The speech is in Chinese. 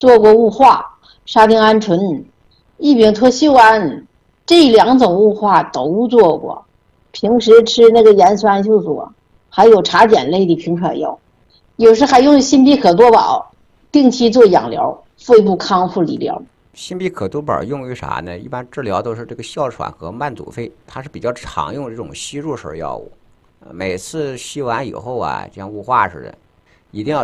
做过雾化、沙丁胺醇、异丙脱溴胺，这2种雾化都做过。平时吃那个盐酸秀索，还有茶碱类的平喘药，有时还用辛必可多宝，定期做养疗、肺部康复理疗。 辛必可多宝用于啥呢？一般治疗都是这个哮喘和慢阻肺，它是比较常用这种吸入式药物。每次吸完以后啊，像雾化似的，一定要